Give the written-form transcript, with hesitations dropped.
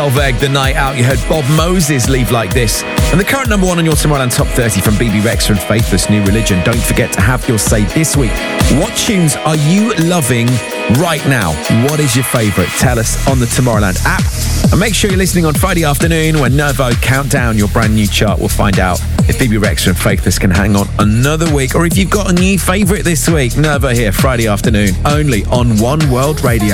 Egg, The Night Out. You heard Bob Moses, Leave Like This. And the current number one on your Tomorrowland Top 30 from BB Rexha and Faithless, New Religion. Don't forget to have your say this week. What tunes are you loving right now? What is your favourite? Tell us on the Tomorrowland app. And make sure you're listening on Friday afternoon when Nervo count down your brand new chart. We'll find out if BB Rexha and Faithless can hang on another week or if you've got a new favourite this week. Nervo here, Friday afternoon, only on One World Radio.